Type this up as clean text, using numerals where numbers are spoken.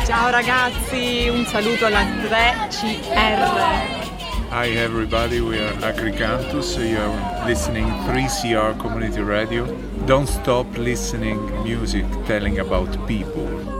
Ciao ragazzi, un saluto alla 3CR. Hi everybody, we are Agricantus, you are listening 3CR Community Radio. Don't stop listening music telling about people.